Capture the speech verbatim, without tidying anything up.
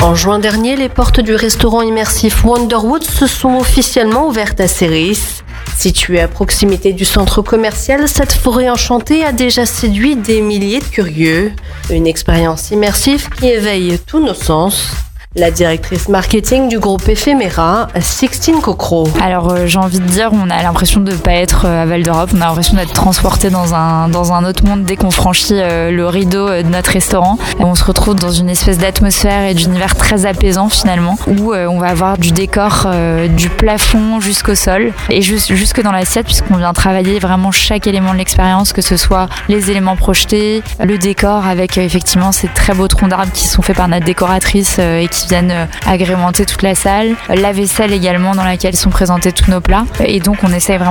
En juin dernier, les portes du restaurant immersif Wonderwood se sont officiellement ouvertes à Serris. Située à proximité du centre commercial, cette forêt enchantée a déjà séduit des milliers de curieux. Une expérience immersive qui éveille tous nos sens. La directrice marketing du groupe Ephéméra, Sixtine Cocro. Alors euh, j'ai envie de dire, on a l'impression de ne pas être euh, à Val d'Europe, on a l'impression d'être transporté dans un, dans un autre monde dès qu'on franchit euh, le rideau de notre restaurant. Et on se retrouve dans une espèce d'atmosphère et d'univers très apaisant finalement, où euh, on va avoir du décor euh, du plafond jusqu'au sol et juste, jusque dans l'assiette, puisqu'on vient travailler vraiment chaque élément de l'expérience, que ce soit les éléments projetés, le décor avec euh, effectivement ces très beaux troncs d'arbres qui sont faits par notre décoratrice euh, et qui viennent agrémenter toute la salle, la vaisselle également dans laquelle sont présentés tous nos plats, et donc on essaye vraiment